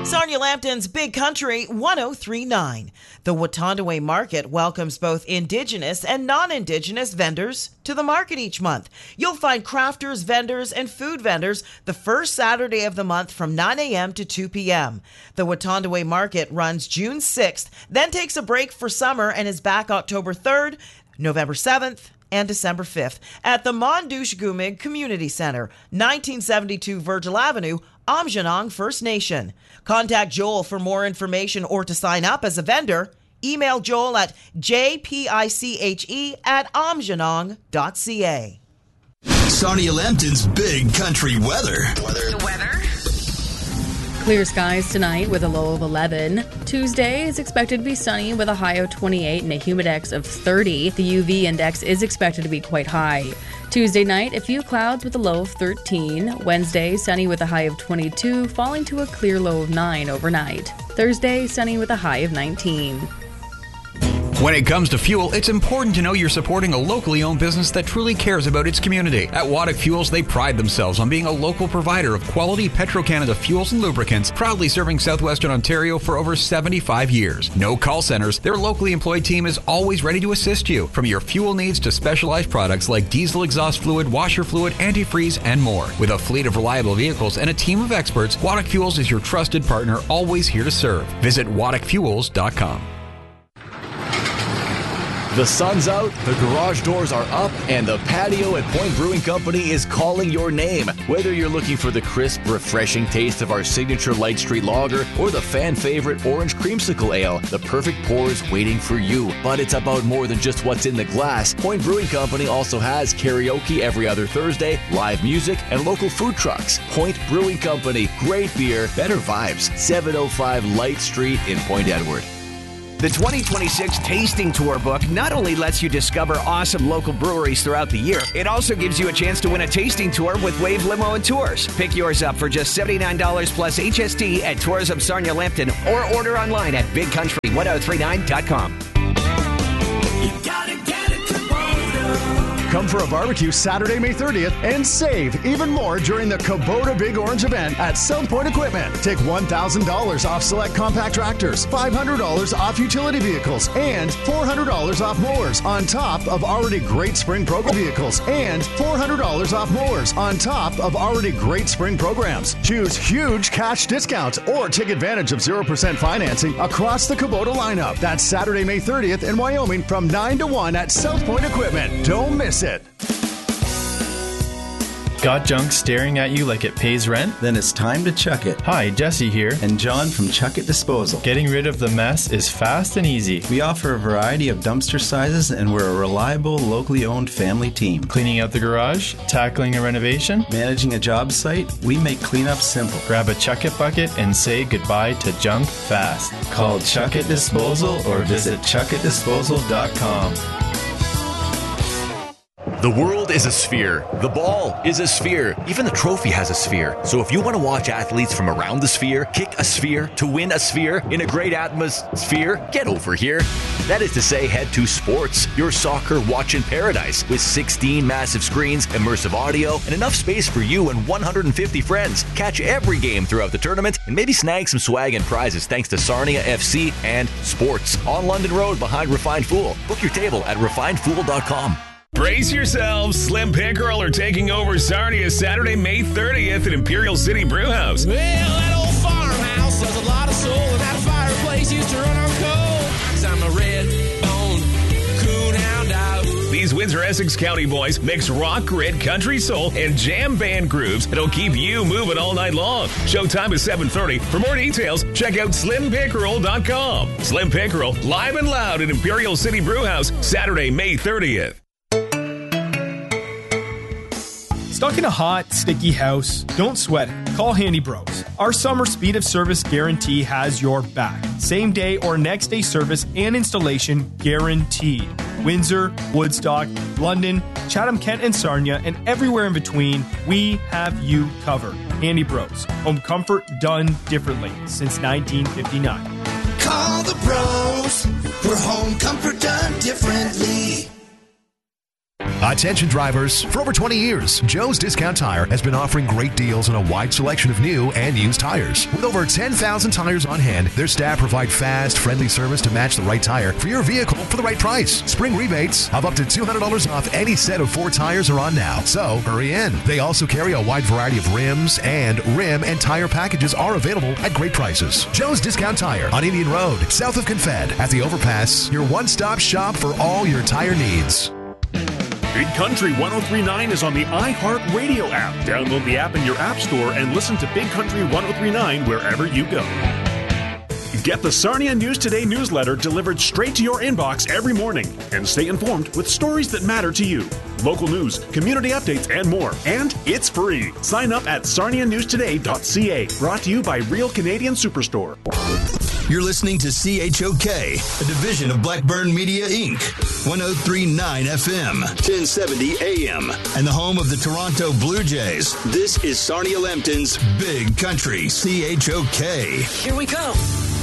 Sarnia Lambton's Big Country 103.9. The Watondowe Market welcomes both Indigenous and non-Indigenous vendors to the market each month. You'll find crafters, vendors, and food vendors the first Saturday of the month from 9 a.m. to 2 p.m. The Watondowe Market runs June 6th, then takes a break for summer and is back October 3rd, November 7th, and December 5th at the Mondouche Gumig Community Center, 1972 Virgil Avenue, Aamjiwnaang First Nation. Contact Joel for more information or to sign up as a vendor. Email Joel at jpiche@aamjiwnaang.ca. Sarnia Lambton's Big Country weather. The weather? Clear skies tonight with a low of 11. Tuesday is expected to be sunny with a high of 28 and a humidex of 30. The UV index is expected to be quite high. Tuesday night, a few clouds with a low of 13. Wednesday, sunny with a high of 22, falling to a clear low of 9 overnight. Thursday, sunny with a high of 19. When it comes to fuel, it's important to know you're supporting a locally owned business that truly cares about its community. At Waddock Fuels, they pride themselves on being a local provider of quality Petro-Canada fuels and lubricants, proudly serving southwestern Ontario for over 75 years. No call centers, their locally employed team is always ready to assist you, from your fuel needs to specialized products like diesel exhaust fluid, washer fluid, antifreeze, and more. With a fleet of reliable vehicles and a team of experts, Waddock Fuels is your trusted partner, always here to serve. Visit waddockfuels.com. The sun's out, the garage doors are up, and the patio at Point Brewing Company is calling your name. Whether you're looking for the crisp, refreshing taste of our signature Light Street Lager or the fan favorite Orange Creamsicle Ale, the perfect pour is waiting for you. But it's about more than just what's in the glass. Point Brewing Company also has karaoke every other Thursday, live music, and local food trucks. Point Brewing Company, great beer, better vibes. 705 Light Street in Point Edward. The 2026 Tasting Tour book not only lets you discover awesome local breweries throughout the year, it also gives you a chance to win a tasting tour with Wave Limo and Tours. Pick yours up for just $79 plus HST at Tourism Sarnia Lambton or order online at bigcountry1039.com. Come for a barbecue Saturday, May 30th and save even more during the Kubota Big Orange event at South Point Equipment. Take $1,000 off select compact tractors, $500 off utility vehicles, and $400 off mowers on top of already great spring program vehicles, and $400 off mowers on top of already great spring programs. Choose huge cash discounts or take advantage of 0% financing across the Kubota lineup. That's Saturday, May 30th in Wyoming from 9 to 1 at South Point Equipment. Don't miss it. Got junk staring at you like it pays rent? Then it's time to chuck it. Hi, Jesse here. And John from Chuck It Disposal. Getting rid of the mess is fast and easy. We offer a variety of dumpster sizes and we're a reliable, locally owned family team. Cleaning out the garage? Tackling a renovation? Managing a job site? We make cleanup simple. Grab a Chuck It bucket and say goodbye to junk fast. Call Chuck It Disposal or visit chuckitdisposal.com. The world is a sphere. The ball is a sphere. Even the trophy has a sphere. So if you want to watch athletes from around the sphere, kick a sphere, to win a sphere, in a great atmosphere, get over here. That is to say, head to Sports, your soccer watch in paradise, with 16 massive screens, immersive audio, and enough space for you and 150 friends. Catch every game throughout the tournament and maybe snag some swag and prizes thanks to Sarnia FC and Sports on London Road behind Refined Fool. Book your table at refinedfool.com. Brace yourselves. Slim Pickerel are taking over Sarnia Saturday, May 30th at Imperial City Brewhouse. Well, that old farmhouse has a lot of soul, and that fireplace used to run on coal. 'Cause I'm a red-boned coonhound dog. These Windsor Essex County boys mix rock, grit, country soul, and jam band grooves that'll keep you moving all night long. Showtime is 7:30. For more details, check out slimpickerel.com. Slim Pickerel, live and loud at Imperial City Brewhouse, Saturday, May 30th. Stuck in a hot, sticky house? Don't sweat it. Call Handy Bros. Our summer speed of service guarantee has your back. Same day or next day service and installation guaranteed. Windsor, Woodstock, London, Chatham-Kent and Sarnia, and everywhere in between, we have you covered. Handy Bros. Home comfort done differently since 1959. Call the bros for home comfort done differently. Attention drivers, for over 20 years, Joe's Discount Tire has been offering great deals on a wide selection of new and used tires. With over 10,000 tires on hand, their staff provide fast, friendly service to match the right tire for your vehicle for the right price. Spring rebates of up to $200 off any set of 4 tires are on now, so hurry in. They also carry a wide variety of rims, and rim and tire packages are available at great prices. Joe's Discount Tire on Indian Road, south of Confed, at the overpass, your one-stop shop for all your tire needs. Big Country 103.9 is on the iHeartRadio app. Download the app in your app store and listen to Big Country 103.9 wherever you go. Get the Sarnia News Today newsletter delivered straight to your inbox every morning and stay informed with stories that matter to you. Local news, community updates, and more. And it's free. Sign up at sarnianewstoday.ca. Brought to you by Real Canadian Superstore. You're listening to CHOK, a division of Blackburn Media, Inc., 103.9 FM, 1070 AM, and the home of the Toronto Blue Jays. This is Sarnia Lambton's Big Country, CHOK. Here we go.